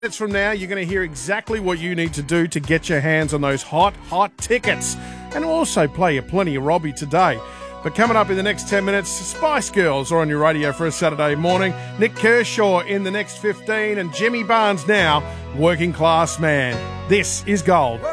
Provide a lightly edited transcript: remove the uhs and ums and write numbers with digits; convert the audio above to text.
Minutes from now, you're going to hear exactly what you need to do to get your hands on those hot tickets. And we'll also play you plenty of Robbie today. But coming up in the next 10 minutes, Spice Girls are on your radio for a Saturday morning. Nick Kershaw in the next 15 and Jimmy Barnes now, Working Class Man. This is Gold.